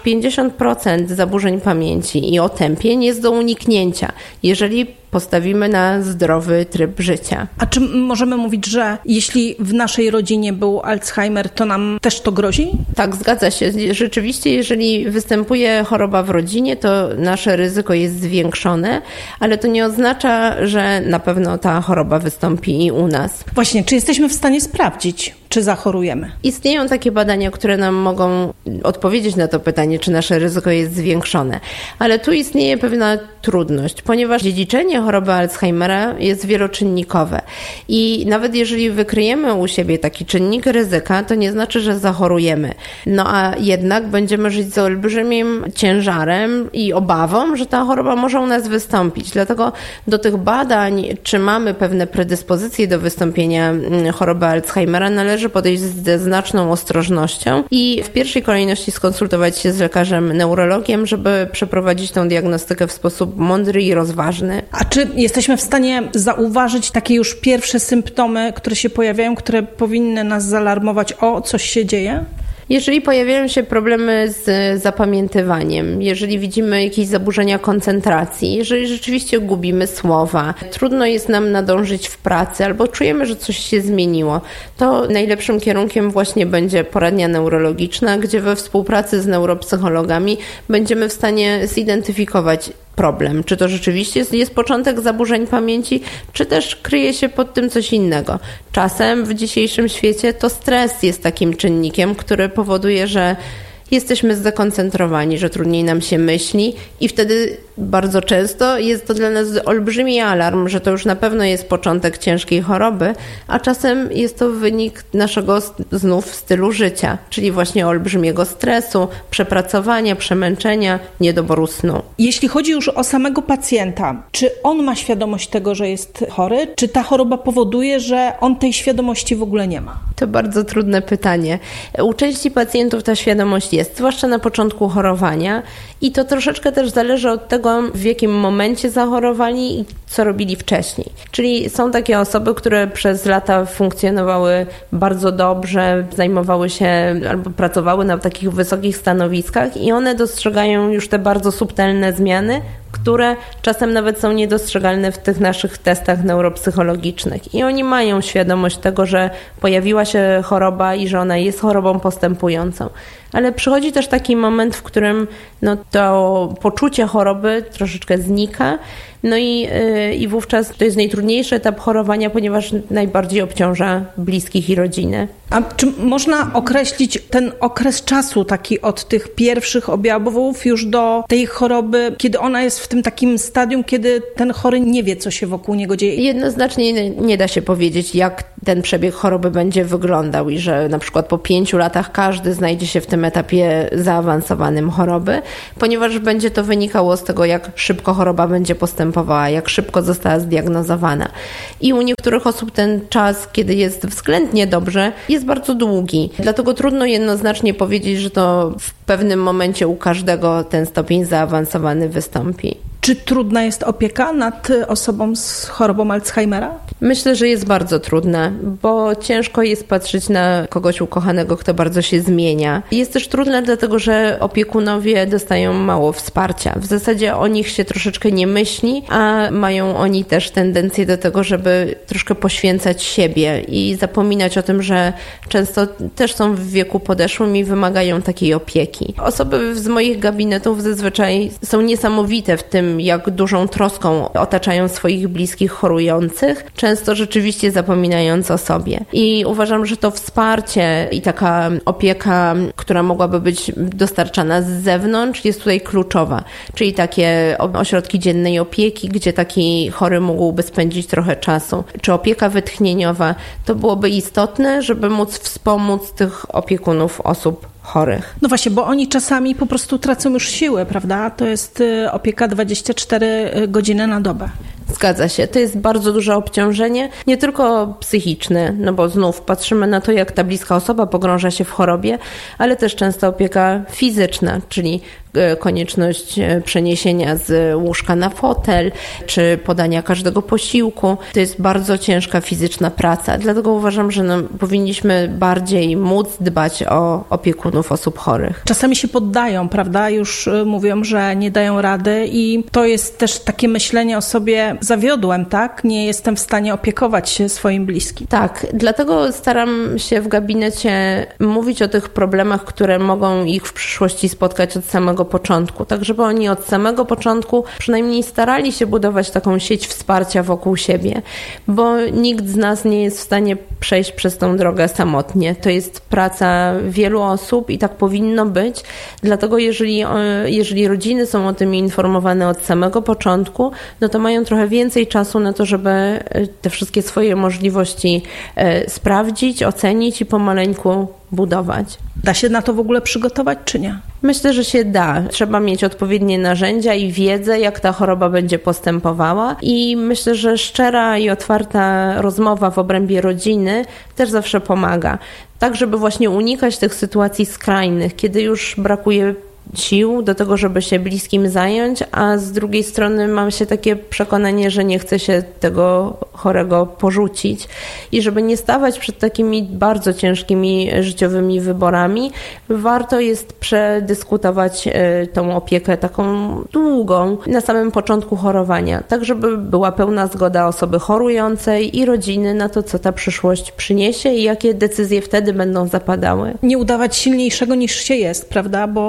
Speaker 4: 50% zaburzeń pamięci i otępień jest do uniknięcia, jeżeli postawimy na zdrowy tryb życia.
Speaker 2: A czy możemy mówić, że jeśli w naszej rodzinie był Alzheimer, to nam też to grozi?
Speaker 4: Tak, zgadza się. Rzeczywiście, jeżeli występuje choroba w rodzinie, to nasze ryzyko jest zwiększone, ale to nie oznacza, że na pewno ta choroba wystąpi i u nas.
Speaker 2: Właśnie, czy jesteśmy w stanie sprawdzić, czy zachorujemy?
Speaker 4: Istnieją takie badania, które nam mogą odpowiedzieć na to pytanie, czy nasze ryzyko jest zwiększone. Ale tu istnieje pewna trudność, ponieważ dziedziczenie choroby Alzheimera jest wieloczynnikowe. I nawet jeżeli wykryjemy u siebie taki czynnik ryzyka, to nie znaczy, że zachorujemy. No a jednak będziemy żyć z olbrzymim ciężarem i obawą, że ta choroba może u nas wystąpić. Dlatego do tych badań, czy mamy pewne predyspozycje do wystąpienia choroby Alzheimera, należy podejść ze znaczną ostrożnością i w pierwszej kolejności skonsultować się z lekarzem neurologiem, żeby przeprowadzić tą diagnostykę w sposób mądry i rozważny.
Speaker 2: A czy jesteśmy w stanie zauważyć takie już pierwsze symptomy, które się pojawiają, które powinny nas zaalarmować, o coś się dzieje?
Speaker 4: Jeżeli pojawiają się problemy z zapamiętywaniem, jeżeli widzimy jakieś zaburzenia koncentracji, jeżeli rzeczywiście gubimy słowa, trudno jest nam nadążyć w pracy albo czujemy, że coś się zmieniło, to najlepszym kierunkiem właśnie będzie poradnia neurologiczna, gdzie we współpracy z neuropsychologami będziemy w stanie zidentyfikować problem. Czy to rzeczywiście jest początek zaburzeń pamięci, czy też kryje się pod tym coś innego. Czasem w dzisiejszym świecie to stres jest takim czynnikiem, który powoduje, że Jesteśmy zdekoncentrowani, że trudniej nam się myśli i wtedy bardzo często jest to dla nas olbrzymi alarm, że to już na pewno jest początek ciężkiej choroby, a czasem jest to wynik naszego znów stylu życia, czyli właśnie olbrzymiego stresu, przepracowania, przemęczenia, niedoboru snu.
Speaker 2: Jeśli chodzi już o samego pacjenta, czy on ma świadomość tego, że jest chory, czy ta choroba powoduje, że on tej świadomości w ogóle nie ma?
Speaker 4: To bardzo trudne pytanie. U części pacjentów ta świadomość jest, zwłaszcza na początku chorowania i to troszeczkę też zależy od tego, w jakim momencie zachorowali i co robili wcześniej. Czyli są takie osoby, które przez lata funkcjonowały bardzo dobrze, zajmowały się albo pracowały na takich wysokich stanowiskach i one dostrzegają już te bardzo subtelne zmiany, które czasem nawet są niedostrzegalne w tych naszych testach neuropsychologicznych. I oni mają świadomość tego, że pojawiła się choroba i że ona jest chorobą postępującą. Ale przychodzi też taki moment, w którym to poczucie choroby troszeczkę znika. No i wówczas to jest najtrudniejszy etap chorowania, ponieważ najbardziej obciąża bliskich i rodzinę.
Speaker 2: A czy można określić ten okres czasu taki od tych pierwszych objawów już do tej choroby, kiedy ona jest w tym takim stadium, kiedy ten chory nie wie, co się wokół niego dzieje?
Speaker 4: Jednoznacznie nie da się powiedzieć, jak ten przebieg choroby będzie wyglądał i że na przykład po 5 latach każdy znajdzie się w tym etapie zaawansowanym choroby, ponieważ będzie to wynikało z tego, jak szybko choroba będzie postępowała, jak szybko została zdiagnozowana. I u niektórych osób ten czas, kiedy jest względnie dobrze, jest bardzo długi. Dlatego trudno jednoznacznie powiedzieć, że to w pewnym momencie u każdego ten stopień zaawansowany wystąpi.
Speaker 2: Czy trudna jest opieka nad osobą z chorobą Alzheimera?
Speaker 4: Myślę, że jest bardzo trudna, bo ciężko jest patrzeć na kogoś ukochanego, kto bardzo się zmienia. Jest też trudna dlatego, że opiekunowie dostają mało wsparcia. W zasadzie o nich się troszeczkę nie myśli, a mają oni też tendencję do tego, żeby troszkę poświęcać siebie i zapominać o tym, że często też są w wieku podeszłym i wymagają takiej opieki. Osoby z moich gabinetów zazwyczaj są niesamowite w tym, jak dużą troską otaczają swoich bliskich chorujących, często rzeczywiście zapominając o sobie. I uważam, że to wsparcie i taka opieka, która mogłaby być dostarczana z zewnątrz, jest tutaj kluczowa. Czyli takie ośrodki dziennej opieki, gdzie taki chory mógłby spędzić trochę czasu. Czy opieka wytchnieniowa, to byłoby istotne, żeby móc wspomóc tych opiekunów osób chorych.
Speaker 2: No właśnie, bo oni czasami po prostu tracą już siłę, prawda? To jest opieka 24 godziny na dobę.
Speaker 4: Zgadza się. To jest bardzo duże obciążenie, nie tylko psychiczne, no bo znów patrzymy na to, jak ta bliska osoba pogrąża się w chorobie, ale też często opieka fizyczna, czyli konieczność przeniesienia z łóżka na fotel, czy podania każdego posiłku. To jest bardzo ciężka fizyczna praca, dlatego uważam, że powinniśmy bardziej móc dbać o opiekunów osób chorych.
Speaker 2: Czasami się poddają, prawda? Już mówią, że nie dają rady i to jest też takie myślenie o sobie, zawiodłem, tak? Nie jestem w stanie opiekować się swoim bliskim.
Speaker 4: Tak, dlatego staram się w gabinecie mówić o tych problemach, które mogą ich w przyszłości spotkać od samego początku, tak żeby oni od samego początku przynajmniej starali się budować taką sieć wsparcia wokół siebie, bo nikt z nas nie jest w stanie przejść przez tą drogę samotnie. To jest praca wielu osób i tak powinno być, dlatego jeżeli rodziny są o tym informowane od samego początku, no to mają trochę więcej czasu na to, żeby te wszystkie swoje możliwości sprawdzić, ocenić i pomaleńku budować.
Speaker 2: Da się na to w ogóle przygotować, czy nie?
Speaker 4: Myślę, że się da. Trzeba mieć odpowiednie narzędzia i wiedzę, jak ta choroba będzie postępowała i myślę, że szczera i otwarta rozmowa w obrębie rodziny też zawsze pomaga. Tak, żeby właśnie unikać tych sytuacji skrajnych, kiedy już brakuje sił do tego, żeby się bliskim zająć, a z drugiej strony mam się takie przekonanie, że nie chce się tego chorego porzucić i żeby nie stawać przed takimi bardzo ciężkimi życiowymi wyborami, warto jest przedyskutować tą opiekę taką długą na samym początku chorowania, tak żeby była pełna zgoda osoby chorującej i rodziny na to, co ta przyszłość przyniesie i jakie decyzje wtedy będą zapadały.
Speaker 2: Nie udawać silniejszego niż się jest, prawda? Bo nie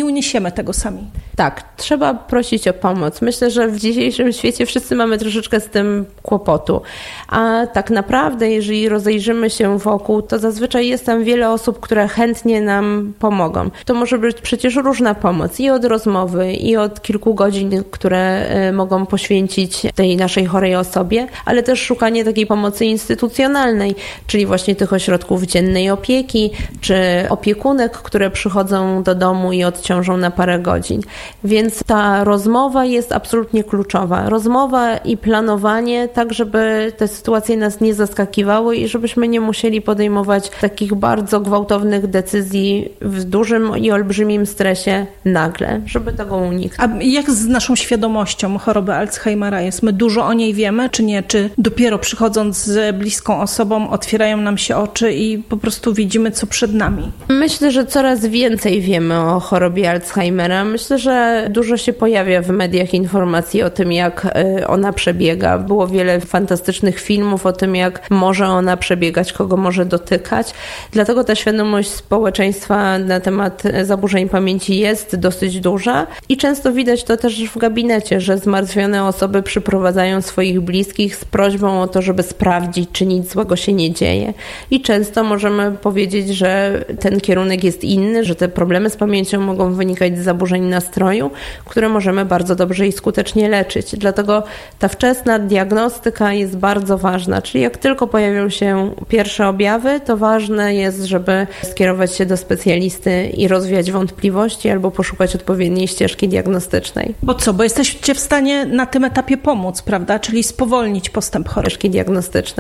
Speaker 2: nie uniesiemy tego sami.
Speaker 4: Tak, trzeba prosić o pomoc. Myślę, że w dzisiejszym świecie wszyscy mamy troszeczkę z tym kłopotu. A tak naprawdę, jeżeli rozejrzymy się wokół, to zazwyczaj jest tam wiele osób, które chętnie nam pomogą. To może być przecież różna pomoc i od rozmowy, i od kilku godzin, które mogą poświęcić tej naszej chorej osobie, ale też szukanie takiej pomocy instytucjonalnej, czyli właśnie tych ośrodków dziennej opieki, czy opiekunek, które przychodzą do domu i odciążą na parę godzin. Więc ta rozmowa jest absolutnie kluczowa. Rozmowa i planowanie, tak żeby te sytuacje nas nie zaskakiwały i żebyśmy nie musieli podejmować takich bardzo gwałtownych decyzji w dużym i olbrzymim stresie nagle, żeby tego uniknąć.
Speaker 2: A jak z naszą świadomością choroby Alzheimera jest? My dużo o niej wiemy, czy nie? Czy dopiero przychodząc z bliską osobą otwierają nam się oczy i po prostu widzimy, co przed nami?
Speaker 4: Myślę, że coraz więcej wiemy o chorobie Alzheimera. Myślę, że dużo się pojawia w mediach informacji o tym, jak ona przebiega. Było wiele fantastycznych filmów o tym, jak może ona przebiegać, kogo może dotykać. Dlatego ta świadomość społeczeństwa na temat zaburzeń pamięci jest dosyć duża i często widać to też w gabinecie, że zmartwione osoby przyprowadzają swoich bliskich z prośbą o to, żeby sprawdzić, czy nic złego się nie dzieje. I często możemy powiedzieć, że ten kierunek jest inny, że te problemy z pamięcią mogą wynikać z zaburzeń nastroju, które możemy bardzo dobrze i skutecznie leczyć. Dlatego ta wczesna diagnostyka jest bardzo ważna, czyli jak tylko pojawią się pierwsze objawy, to ważne jest, żeby skierować się do specjalisty i rozwiać wątpliwości albo poszukać odpowiedniej ścieżki diagnostycznej.
Speaker 2: Bo co? Bo jesteście w stanie na tym etapie pomóc, prawda? Czyli spowolnić postęp choroby.
Speaker 4: Ścieżki diagnostycznej.